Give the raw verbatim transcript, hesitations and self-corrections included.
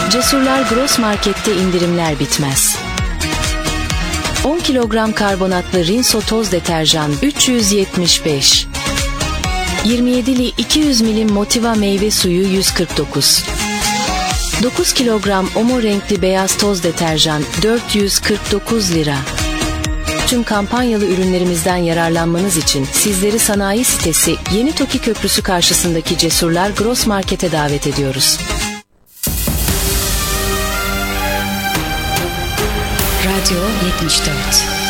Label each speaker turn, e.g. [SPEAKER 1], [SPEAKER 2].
[SPEAKER 1] Cesurlar Gross Market'te indirimler bitmez. on kilogram karbonatlı Rinso toz deterjan üç yüz yetmiş beş. yirmi yedili iki yüz milim Motiva meyve suyu yüz kırk dokuz. dokuz kilogram Omo renkli beyaz toz deterjan dört yüz kırk dokuz lira. Tüm kampanyalı ürünlerimizden yararlanmanız için sizleri sanayi sitesi Yeni Toki Köprüsü karşısındaki Cesurlar Gross Market'e davet ediyoruz.
[SPEAKER 2] Radyo yetmiş dört.